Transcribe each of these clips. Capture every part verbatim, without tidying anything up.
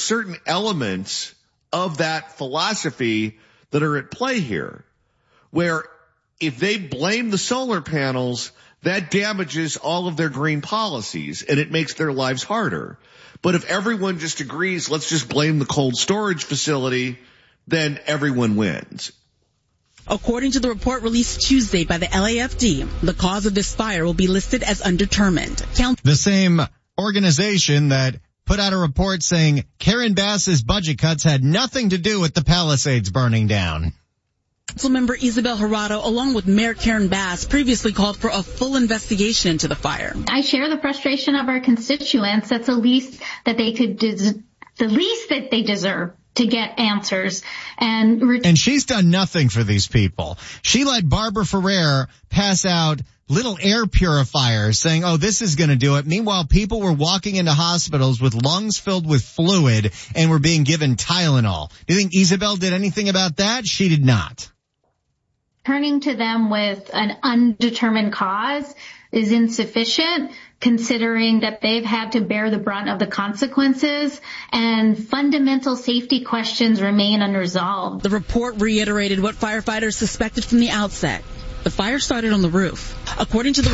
certain elements of that philosophy that are at play here, where if they blame the solar panels, that damages all of their green policies and it makes their lives harder. But if everyone just agrees, let's just blame the cold storage facility, then everyone wins. According to the report released Tuesday by the L A F D, the cause of this fire will be listed as undetermined. Count- the same organization that put out a report saying Karen Bass's budget cuts had nothing to do with the Palisades burning down. Councilmember Isabel Jurado, along with Mayor Karen Bass, previously called for a full investigation into the fire. I share the frustration of our constituents. That's the least that they could, des- the least that they deserve to get answers. And re- and she's done nothing for these people. She let Barbara Ferrer pass out little air purifiers saying, oh, this is going to do it. Meanwhile, people were walking into hospitals with lungs filled with fluid and were being given Tylenol. Do you think Isabel did anything about that? She did not. Turning to them with an undetermined cause is insufficient, considering that they've had to bear the brunt of the consequences and fundamental safety questions remain unresolved. The report reiterated what firefighters suspected from the outset. The fire started on the roof. According to the...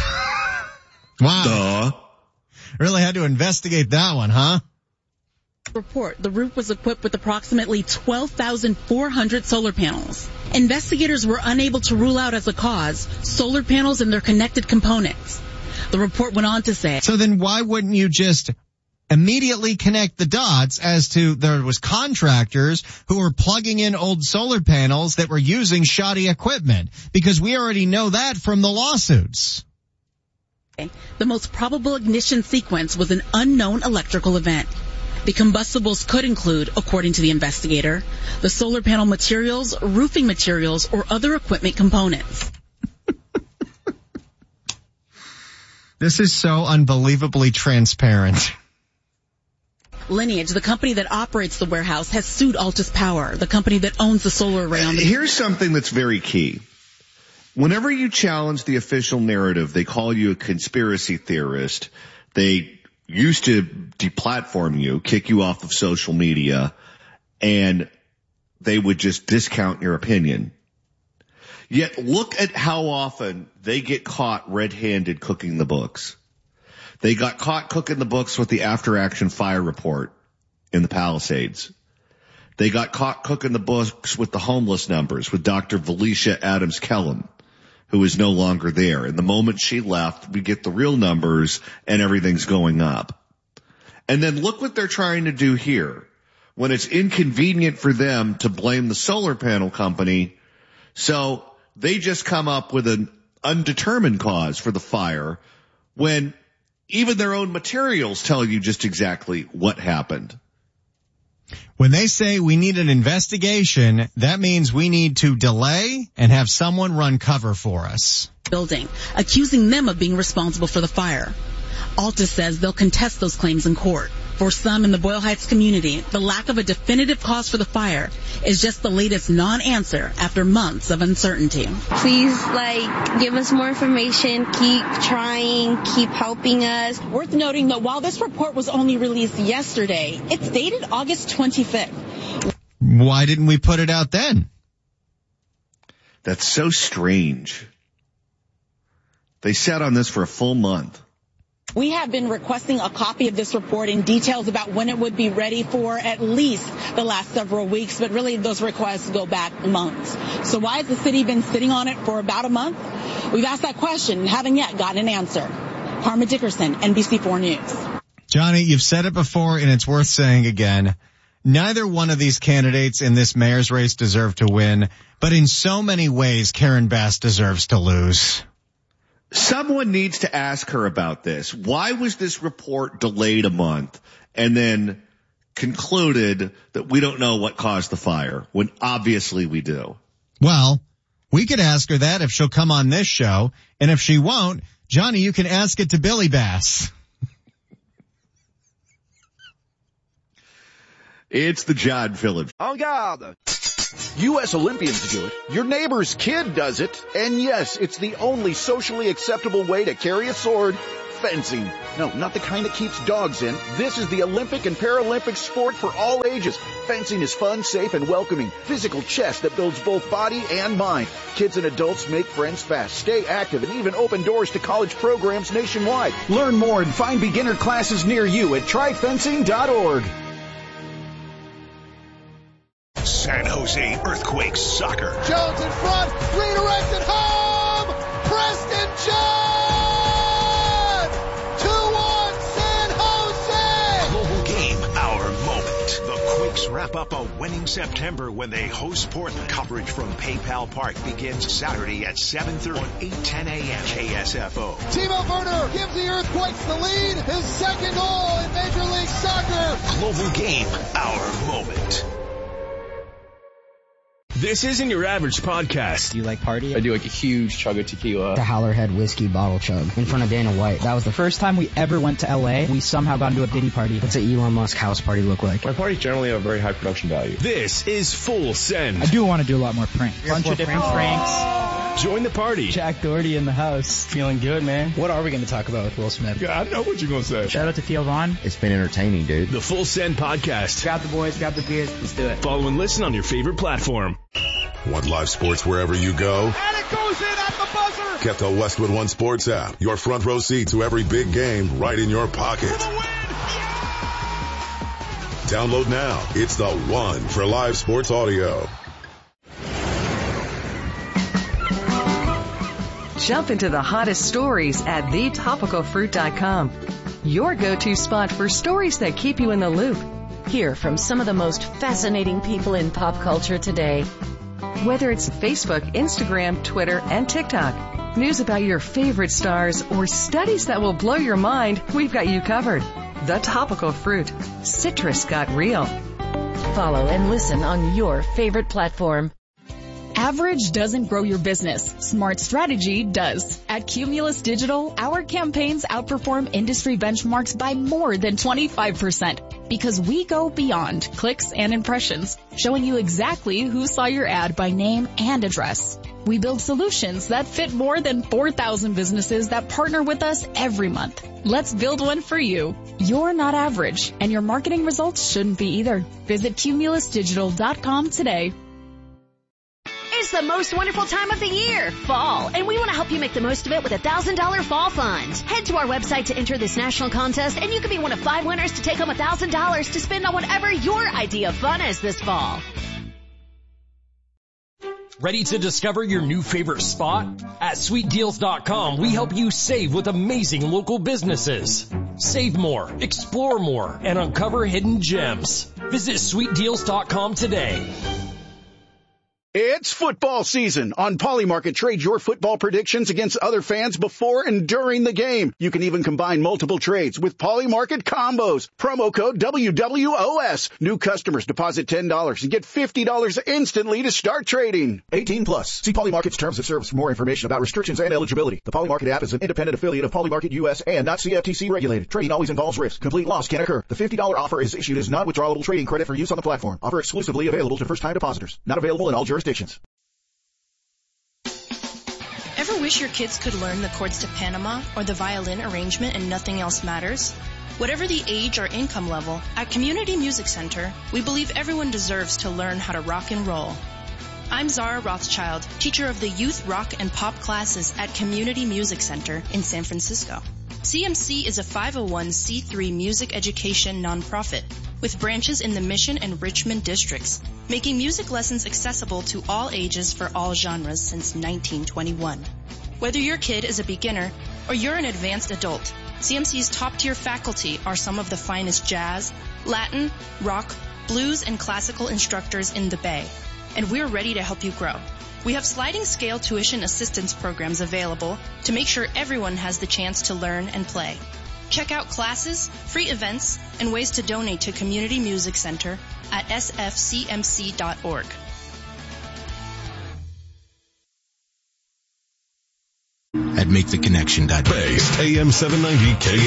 Wow. Duh. Really had to investigate that one, huh? Report, the roof was equipped with approximately twelve thousand four hundred solar panels. Investigators were unable to rule out as a cause solar panels and their connected components. The report went on to say... So then why wouldn't you just immediately connect the dots as to there was contractors who were plugging in old solar panels that were using shoddy equipment? Because we already know that from the lawsuits. The most probable ignition sequence was an unknown electrical event. The combustibles could include, according to the investigator, the solar panel materials, roofing materials, or other equipment components. This is so unbelievably transparent. Lineage, the company that operates the warehouse, has sued Altus Power, the company that owns the solar array on the... Here's something that's very key. Whenever you challenge the official narrative, they call you a conspiracy theorist. They used to deplatform you, kick you off of social media, and they would just discount your opinion. Yet look at how often they get caught red-handed cooking the books. They got caught cooking the books with the after-action fire report in the Palisades. They got caught cooking the books with the homeless numbers with Doctor Valicia Adams-Kellum, who is no longer there. And the moment she left, we get the real numbers and everything's going up. And then look what they're trying to do here. When it's inconvenient for them to blame the solar panel company, so they just come up with an undetermined cause for the fire when even their own materials tell you just exactly what happened. When they say we need an investigation, that means we need to delay and have someone run cover for us. Building, accusing them of being responsible for the fire. Altus says they'll contest those claims in court. For some in the Boyle Heights community, the lack of a definitive cause for the fire is just the latest non-answer after months of uncertainty. Please, like, give us more information, keep trying, keep helping us. Worth noting that while this report was only released yesterday, it's dated August twenty-fifth. Why didn't we put it out then? That's so strange. They sat on this for a full month. We have been requesting a copy of this report and details about when it would be ready for at least the last several weeks, but really those requests go back months. So why has the city been sitting on it for about a month? We've asked that question and haven't yet gotten an answer. Harma Dickerson, N B C four News. Johnny, you've said it before and it's worth saying again. Neither one of these candidates in this mayor's race deserve to win, but in so many ways, Karen Bass deserves to lose. Someone needs to ask her about this. Why was this report delayed a month and then concluded that we don't know what caused the fire when obviously we do? Well, we could ask her that if she'll come on this show. And if she won't, Johnny, you can ask it to Billy Bass. It's the John Phillips. En garde. U S Olympians do it. Your neighbor's kid does it. And yes, it's the only socially acceptable way to carry a sword. fencing. No, not the kind that keeps dogs in. This is the Olympic and Paralympic sport for all ages. Fencing is fun, safe, and welcoming. Physical chess that builds both body and mind. Kids and adults make friends fast, stay active, and even open doors to college programs nationwide. Learn more and find beginner classes near you at try fencing dot org. San Jose Earthquakes soccer. Jones in front, redirected home! Preston John! two one San Jose! Global game, our moment. The Quakes wrap up a winning September when they host Portland. Coverage from PayPal Park begins Saturday at seven thirty on eight ten a.m. K S F O. Timo Werner gives the Earthquakes the lead. His second goal in Major League Soccer. Global game, our moment. This isn't your average podcast. Do you like party? I do like a huge chug of tequila. The Howlerhead whiskey bottle chug in front of Dana White. That was the first time we ever went to L A. We somehow got into a Diddy party. What's an Elon Musk house party look like? My parties generally have a very high production value. This is Full Send. I do want to do a lot more pranks. A bunch of different pranks. Join the party. Jack Doherty in the house. Feeling good, man. What are we going to talk about with Will Smith? Yeah, I know what you're going to say. Shout out to Theo Vaughn. It's been entertaining, dude. The Full Send podcast. Grab the boys, grab the beers. Let's do it. Follow and listen on your favorite platform. Want live sports wherever you go? And it goes in at the buzzer! Get the Westwood One Sports app. Your front row seat to every big game right in your pocket. For the win! Yeah! Download now. It's the one for live sports audio. Jump into the hottest stories at the topical fruit dot com. Your go-to spot for stories that keep you in the loop. Hear from some of the most fascinating people in pop culture today. Whether it's Facebook, Instagram, Twitter, and TikTok, news about your favorite stars, or studies that will blow your mind, we've got you covered. The Topical Fruit. Citrus got real. Follow and listen on your favorite platform. Average doesn't grow your business. Smart strategy does. At Cumulus Digital, our campaigns outperform industry benchmarks by more than twenty-five percent because we go beyond clicks and impressions, showing you exactly who saw your ad by name and address. We build solutions that fit more than four thousand businesses that partner with us every month. Let's build one for you. You're not average, and your marketing results shouldn't be either. Visit cumulus digital dot com today. It's the most wonderful time of the year, fall, and we want to help you make the most of it with a one thousand dollars fall fund. Head to our website to enter this national contest, and you can be one of five winners to take home one thousand dollars to spend on whatever your idea of fun is this fall. Ready to discover your new favorite spot? At sweet deals dot com, we help you save with amazing local businesses. Save more, explore more, and uncover hidden gems. Visit sweet deals dot com today. It's football season. On Polymarket, trade your football predictions against other fans before and during the game. You can even combine multiple trades with Polymarket combos. Promo code W W O S. New customers deposit ten dollars and get fifty dollars instantly to start trading. eighteen plus. See Polymarket's terms of service for more information about restrictions and eligibility. The Polymarket app is an independent affiliate of Polymarket U S and not C F T C regulated. Trading always involves risk. Complete loss can occur. The fifty dollars offer is issued as non-withdrawable trading credit for use on the platform. Offer exclusively available to first-time depositors. Not available in all jurisdictions. Ever wish your kids could learn the chords to Panama or the violin arrangement and nothing else matters? Whatever the age or income level, at Community Music Center, we believe everyone deserves to learn how to rock and roll. I'm Zara Rothschild, teacher of the youth rock and pop classes at Community Music Center in San Francisco. C M C is a five oh one c three music education nonprofit with branches in the Mission and Richmond districts, making music lessons accessible to all ages for all genres since nineteen twenty-one. Whether your kid is a beginner or you're an advanced adult, C M C's top-tier faculty are some of the finest jazz, Latin, rock, blues, and classical instructors in the Bay, and we're ready to help you grow. We have sliding scale tuition assistance programs available to make sure everyone has the chance to learn and play. Check out classes, free events, and ways to donate to Community Music Center at s f c m c dot org. At make the connection dot Based A M seven ninety K